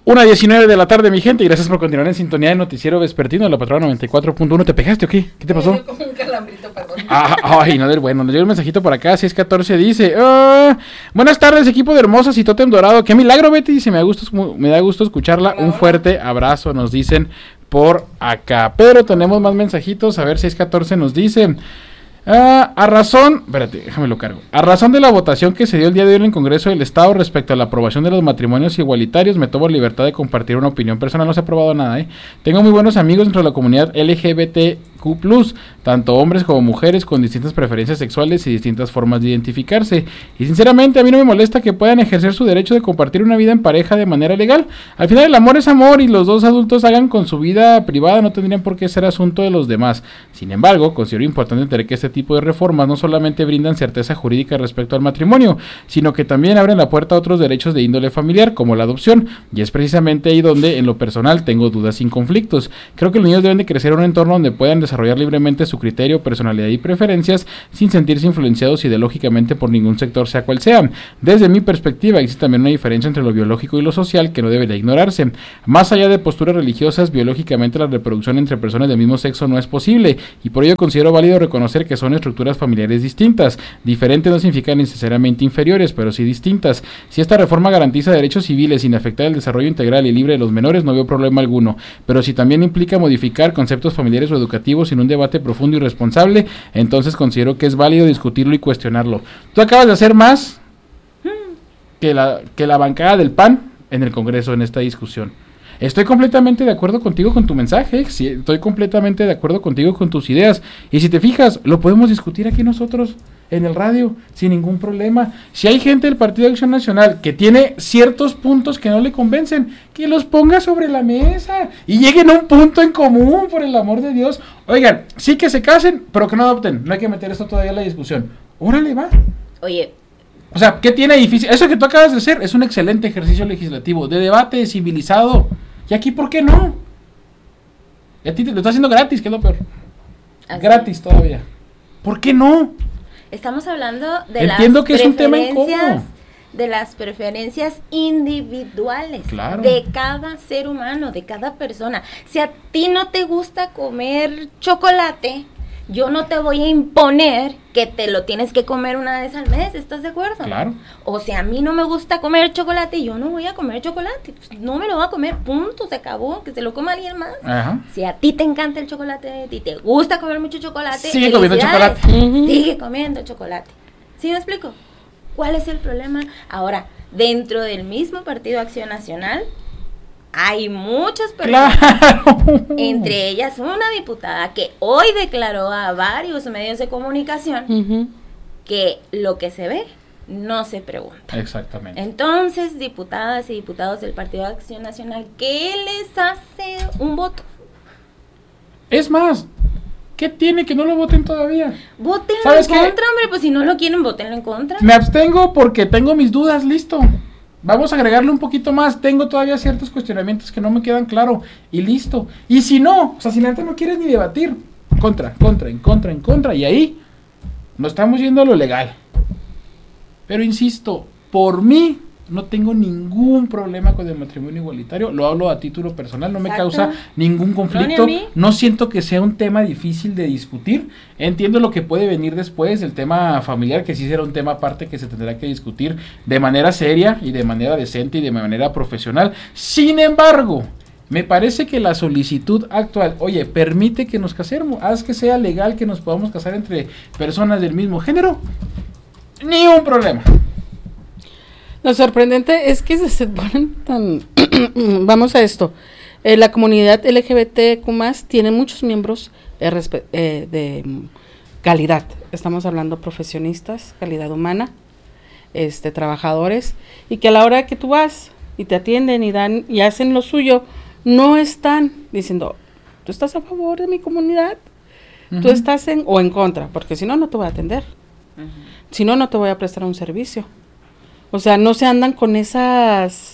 1:19 de la tarde, mi gente, y gracias por continuar en sintonía del noticiero vespertino de la Patrona 94.1. ¿Te pegaste o qué? ¿Qué te pasó? Me dio como un calambrito, perdón. Ay, no, bueno, nos llegó un mensajito por acá, 614 dice, buenas tardes, equipo de Hermosas y Tótem Dorado. Qué milagro, Betty, dice, me da gusto escucharla. Un fuerte abrazo, nos dicen por acá. Pero tenemos más mensajitos, a ver, 614 nos dice... a razón de la votación que se dio el día de hoy en el Congreso del Estado respecto a la aprobación de los matrimonios igualitarios, me tomo la libertad de compartir una opinión personal. No se ha aprobado nada, Tengo muy buenos amigos dentro de la comunidad LGBTQ+, tanto hombres como mujeres con distintas preferencias sexuales y distintas formas de identificarse. Y sinceramente a mí no me molesta que puedan ejercer su derecho de compartir una vida en pareja de manera legal. Al final el amor es amor y los dos adultos hagan con su vida privada no tendrían por qué ser asunto de los demás. Sin embargo, considero importante entender que este tipo de reformas no solamente brindan certeza jurídica respecto al matrimonio, sino que también abren la puerta a otros derechos de índole familiar, como la adopción, y es precisamente ahí donde, en lo personal, tengo dudas sin conflictos. Creo que los niños deben de crecer en un entorno donde puedan desarrollar libremente su criterio, personalidad y preferencias, sin sentirse influenciados ideológicamente por ningún sector, sea cual sea. Desde mi perspectiva, existe también una diferencia entre lo biológico y lo social que no debería ignorarse. Más allá de posturas religiosas, biológicamente la reproducción entre personas del mismo sexo no es posible, y por ello considero válido reconocer que son estructuras familiares distintas. Diferentes no significan necesariamente inferiores, pero sí distintas. Si esta reforma garantiza derechos civiles sin afectar el desarrollo integral y libre de los menores, no veo problema alguno. Pero si también implica modificar conceptos familiares o educativos sin un debate profundo y responsable, entonces considero que es válido discutirlo y cuestionarlo. Tú acabas de hacer más que la bancada del PAN en el Congreso en esta discusión. Estoy completamente de acuerdo contigo con tu mensaje, sí, estoy completamente de acuerdo contigo con tus ideas, y si te fijas, lo podemos discutir aquí nosotros en el radio, sin ningún problema. Si hay gente del Partido de Acción Nacional que tiene ciertos puntos que no le convencen, que los ponga sobre la mesa y lleguen a un punto en común, por el amor de Dios. Oigan, sí que se casen, pero que no adopten, no hay que meter esto todavía en la discusión. Órale, va. Oye, o sea, ¿qué tiene difícil? Eso que tú acabas de hacer es un excelente ejercicio legislativo, de debate civilizado. ¿Y aquí por qué no? Y a ti te lo está haciendo gratis, que es lo peor. Así. Gratis todavía. ¿Por qué no? Estamos hablando de Entiendo que es un tema incómodo. De las preferencias individuales, claro, de cada ser humano, de cada persona. Si a ti no te gusta comer chocolate, yo no te voy a imponer que te lo tienes que comer una vez al mes, ¿estás de acuerdo? Claro. O si a mí no me gusta comer chocolate, yo no voy a comer chocolate, pues no me lo voy a comer, punto, se acabó, que se lo coma alguien más. Ajá. Si a ti te encanta el chocolate, a ti te gusta comer mucho chocolate, sigue comiendo chocolate. Sigue comiendo chocolate. ¿Sí me explico? ¿Cuál es el problema? Ahora, dentro del mismo Partido Acción Nacional, hay muchas personas, claro, entre ellas una diputada que hoy declaró a varios medios de comunicación que lo que se ve no se pregunta. Exactamente. Entonces, diputadas y diputados del Partido de Acción Nacional, ¿qué les hace un voto? Es más, ¿qué tiene que no lo voten todavía? Votenlo en contra, hombre, pues si no lo quieren, votenlo en contra. Me abstengo porque tengo mis dudas, listo. Vamos a agregarle un poquito más. Tengo todavía ciertos cuestionamientos que no me quedan claro. Y listo. Y si no, o sea, si la neta no quieres ni debatir, en contra. Y ahí nos estamos yendo a lo legal. Pero insisto, por mí no tengo ningún problema con el matrimonio igualitario. Lo hablo a título personal, no me causa ningún conflicto. No siento que sea un tema difícil de discutir. Entiendo lo que puede venir después, el tema familiar, que sí será un tema aparte que se tendrá que discutir de manera seria y de manera decente y de manera profesional. Sin embargo, me parece que la solicitud actual, oye, permite que nos casemos, haz que sea legal que nos podamos casar entre personas del mismo género, ni un problema. Lo sorprendente es que se ponen tan... Vamos a esto. La comunidad LGBTQ+, tiene muchos miembros de calidad. Estamos hablando profesionistas, calidad humana, trabajadores, y que a la hora que tú vas y te atienden y dan y hacen lo suyo, no están diciendo, ¿tú estás a favor de mi comunidad? ¿Tú estás en contra? Porque si no, no te voy a atender. Si no, no te voy a prestar un servicio. O sea, no se andan con esas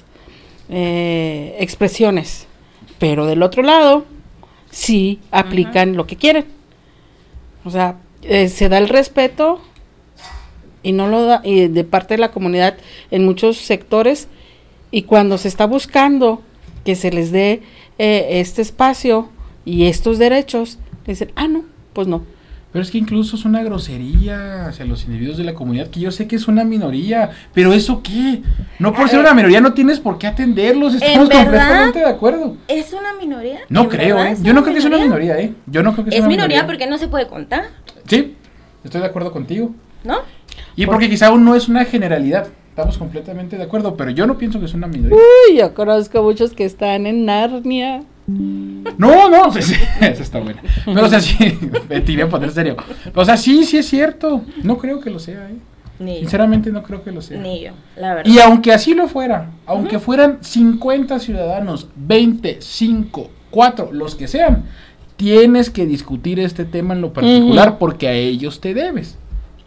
expresiones, pero del otro lado sí aplican lo que quieren. O sea, se da el respeto y no lo da y de parte de la comunidad en muchos sectores, y cuando se está buscando que se les dé este espacio y estos derechos, dicen, no, pues no. Pero es que incluso es una grosería hacia los individuos de la comunidad, que yo sé que es una minoría, pero ¿eso qué? No por ser una minoría no tienes por qué atenderlos, estamos completamente de acuerdo. ¿Es una minoría? No creo, yo no creo que es una minoría, Yo no creo que sea es una minoría porque no se puede contar. Sí, estoy de acuerdo contigo. ¿No? Y porque quizá aún no es una generalidad, estamos completamente de acuerdo, pero yo no pienso que es una minoría. Uy, yo conozco muchos que están en Narnia. No, sí, esa está buena. Pero o sea, sí, Betty, voy a poner serio. O sea, sí es cierto. No creo que lo sea, Sinceramente no creo que lo sea. Ni yo, la verdad. Y aunque así lo fuera, aunque fueran 50 ciudadanos, 20, 5, 4, los que sean, tienes que discutir este tema en lo particular porque a ellos te debes.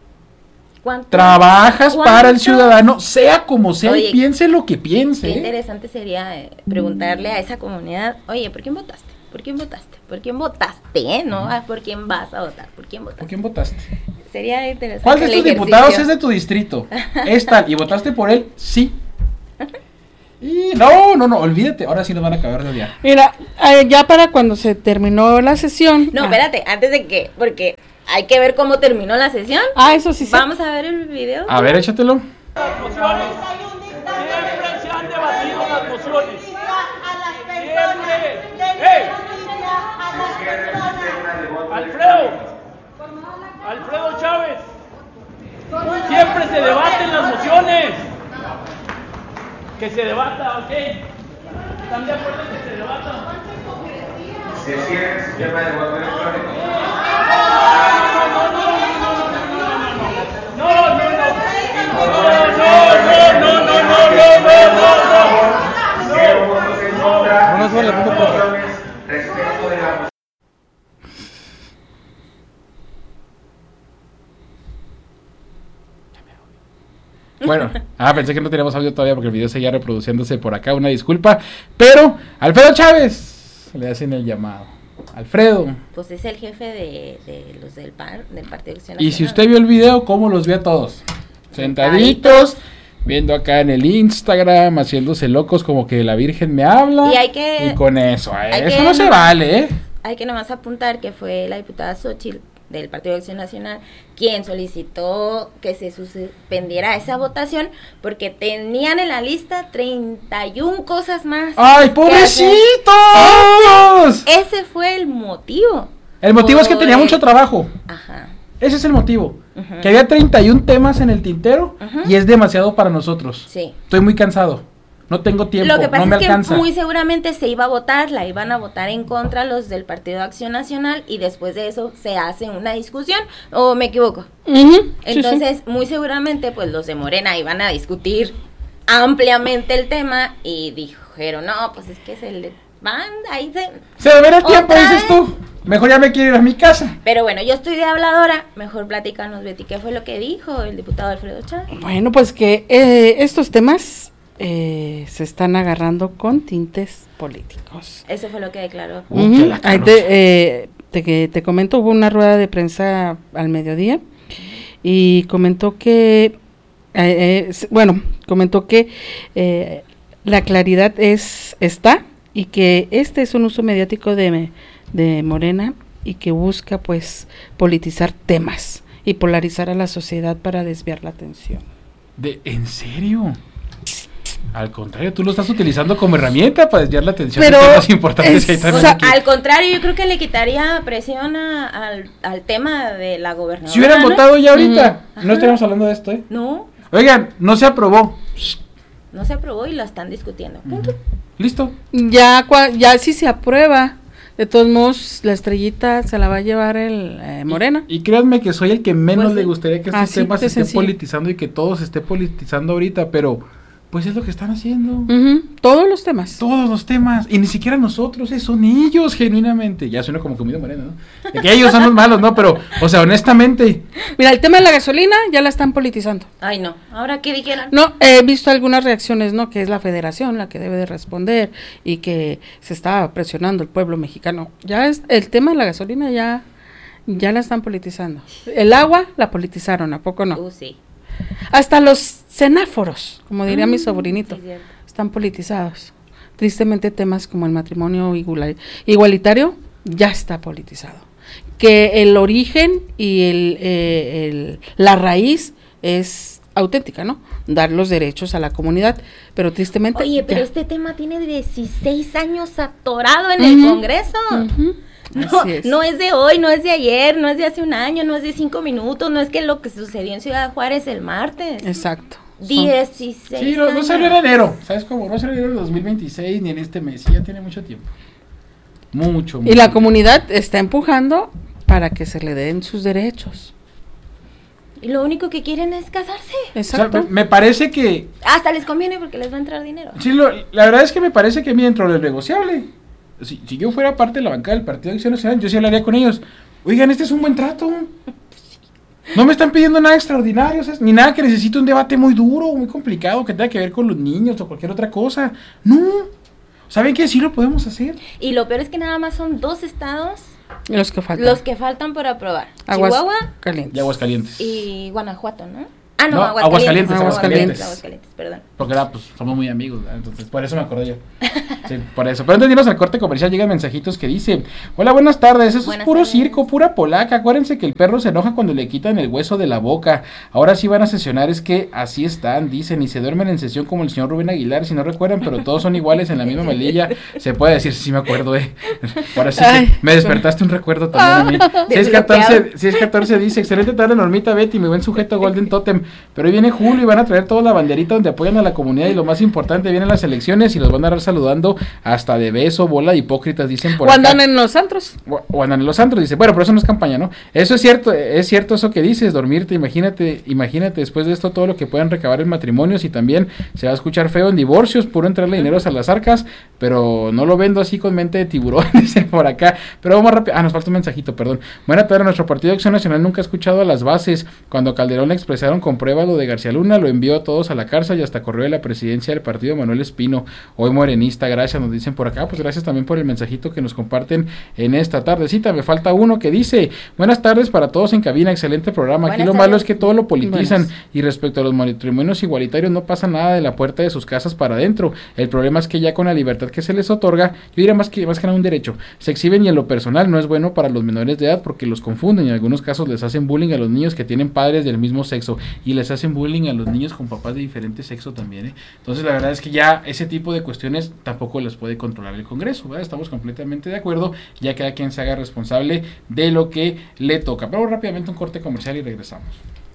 Trabajas para el ciudadano, sea como sea, oye, y piense lo que piense. Qué interesante sería preguntarle a esa comunidad, oye, ¿por quién votaste? ¿Por quién votaste? ¿Por quién votaste? ¿No? ¿Por quién vas a votar? ¿Por quién votaste? ¿Por quién votaste? Sería interesante. ¿Cuál de tus diputados es de tu distrito? Es tal, ¿y votaste por él? Sí. Y no, olvídate, ahora sí nos van a acabar de odiar. Mira, ya para cuando se terminó la sesión. No, espérate, antes de que, porque hay que ver cómo terminó la sesión. Eso sí. Vamos a ver el video. A ver, échatelo. Las mociones siempre se han debatido las mociones. Siempre. ¡Hey! Alfredo Chávez. Siempre se debaten las mociones. Que se debata, ¿ok? ¿Están de acuerdo en que se debata? Se cierra el sistema de voto electrónico. Bueno, pensé que no teníamos audio todavía porque el video seguía reproduciéndose por acá, una disculpa. Pero, Alfredo Chávez, le hacen el llamado. Alfredo. Pues es el jefe de los del PAN, del Partido de Acción Nacional. Y si Nacional. usted vio el video, ¿cómo los ve a todos? Sentaditos, viendo acá en el Instagram, haciéndose locos como que la Virgen me habla. Y con eso, eso no se vale, Hay que nomás apuntar que fue la diputada Xóchitl del Partido de Acción Nacional quien solicitó que se suspendiera esa votación porque tenían en la lista 31 cosas más. ¡Ay, pobrecitos! Ese fue el motivo. El motivo es que tenía mucho trabajo. Ajá. Ese es el motivo. Que había 31 temas en el tintero y es demasiado para nosotros. Sí. Estoy muy cansado. No tengo tiempo, Lo que pasa no me es que alcanza. muy seguramente se iba a votar, la iban a votar en contra los del Partido de Acción Nacional y después de eso se hace una discusión, ¿o me equivoco? Entonces, muy seguramente pues los de Morena iban a discutir ampliamente el tema y dijeron, no, pues es que se le van, ahí se debe el tiempo, dices tú. Mejor ya me quiero ir a mi casa. Pero bueno, yo estoy de habladora, mejor platícanos, Betty, ¿qué fue lo que dijo el diputado Alfredo Chávez? Bueno, pues que estos temas se están agarrando con tintes políticos. Eso fue lo que declaró. Ahí te comento, hubo una rueda de prensa al mediodía y comentó que, la claridad está y que este es un uso mediático de Morena y que busca pues politizar temas y polarizar a la sociedad para desviar la atención. ¿En serio? Al contrario, tú lo estás utilizando como herramienta para desviar la atención de temas importantes. Al contrario, yo creo que le quitaría presión al tema de la gobernadora. Si hubieran votado ya ahorita, no estaríamos hablando de esto, No. Oigan, no se aprobó. No se aprobó y lo están discutiendo. Punto. Listo. Ya si se aprueba, de todos modos, la estrellita se la va a llevar el Morena. Y créanme que soy el que menos Pues le gustaría que estos temas se estén politizando y que todo se esté politizando ahorita, pero pues es lo que están haciendo. Todos los temas. Todos los temas. Y ni siquiera nosotros, son ellos genuinamente. Ya suena como comida morena, ¿no? De que ellos son los malos, ¿no? Pero, o sea, honestamente. Mira, el tema de la gasolina ya la están politizando. Ay, no. ¿Ahora qué dijeron? No, he visto algunas reacciones, ¿no? Que es la federación la que debe de responder y que se está presionando el pueblo mexicano. Ya es el tema de la gasolina ya la están politizando. El agua la politizaron, ¿a poco no? Sí. Hasta los semáforos, como diría mi sobrinito, sí, están politizados. tristemente temas como el matrimonio igualitario ya está politizado. Que el origen y la raíz es auténtica, ¿no? Dar los derechos a la comunidad, pero tristemente... Oye, pero este tema tiene 16 años atorado en el Congreso. No es de hoy, no es de ayer, no es de hace un año, no es de 5 minutos, no es que lo que sucedió en Ciudad Juárez el martes. Exacto. 16 Sí, no salió en enero, ¿sabes cómo? No salió en enero de 2026 ni en este mes, ya tiene mucho tiempo. Mucho. Y la comunidad está empujando para que se le den sus derechos. Y lo único que quieren es casarse. Exacto. O sea, me parece que... Hasta les conviene porque les va a entrar dinero. Sí, la verdad es que me parece que dentro del negociable, si yo fuera parte de la bancada del Partido de Acción Nacional, yo sí hablaría con ellos. Oigan, este es un buen trato. No me están pidiendo nada extraordinario, ¿sabes? Ni nada que necesite un debate muy duro, muy complicado, que tenga que ver con los niños o cualquier otra cosa. No. ¿Saben que sí lo podemos hacer? Y lo peor es que nada más son 2 estados Los que faltan. los que faltan por aprobar. Chihuahua Calientes. Y Aguascalientes. y Guanajuato, ¿no? No, Aguascalientes. Aguascalientes, perdón. Porque pues somos muy amigos, ¿verdad? Entonces por eso me acordé yo. Sí, por eso. Pero antes de irnos al corte comercial llegan mensajitos que dicen: hola, buenas tardes, eso Buenas es puro tardes. circo, pura polaca. Acuérdense que el perro se enoja cuando le quitan el hueso de la boca. Ahora sí van a sesionar, es que así están, dicen, y se duermen en sesión como el señor Rubén Aguilar, si no recuerdan, pero todos son iguales en la misma melilla. Se puede decir, sí me acuerdo, Ahora sí que me despertaste un recuerdo también a mí. 614 dice: excelente tarde, Normita, Betty, mi buen sujeto Golden Totem. Pero hoy viene julio y van a traer toda la banderita donde apoyan a la comunidad, y lo más importante, vienen las elecciones y los van a estar saludando hasta de beso, bola de hipócritas, dicen por O acá. andan en los antros. O andan en los antros, dice. Bueno, pero eso no es campaña, ¿no? Eso es cierto eso que dices, dormirte, imagínate después de esto todo lo que puedan recabar en matrimonios, y también se va a escuchar feo en divorcios, puro entrarle dinero a las arcas, pero no lo vendo así con mente de tiburón, dicen por acá. Pero vamos rápido, nos falta un mensajito, perdón. Buena tarde, nuestro Partido de Acción Nacional nunca ha escuchado a las bases. Cuando Calderón le expresaron con prueba lo de García Luna, lo envió a todos a la cárcel y hasta corrió de la presidencia del partido Manuel Espino, hoy morenista. Gracias, nos dicen por acá. Pues gracias también por el mensajito que nos comparten en esta tardecita. Me falta uno que dice: buenas tardes para todos en cabina, excelente programa. Aquí Buenas lo malo tardes. es que todo lo politizan. Buenas. Y respecto a los matrimonios igualitarios, no pasa nada de la puerta de sus casas para adentro. El problema es que ya con la libertad que se les otorga, yo diría más que nada un derecho, se exhiben, y en lo personal no es bueno para los menores de edad porque los confunden y en algunos casos les hacen bullying a los niños que tienen padres del mismo sexo, y les hacen bullying a los niños con papás de diferente sexo también, Entonces la verdad es que ya ese tipo de cuestiones tampoco las puede controlar el Congreso, ¿verdad? Estamos completamente de acuerdo, ya cada quien se haga responsable de lo que le toca. Pero rápidamente un corte comercial y regresamos.